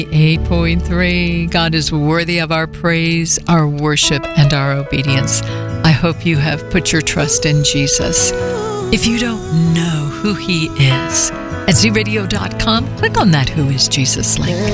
8.3. God is worthy of our praise, our worship, and our obedience. I hope you have put your trust in Jesus. If you don't know who He is, at zradio.com, click on that Who is Jesus link.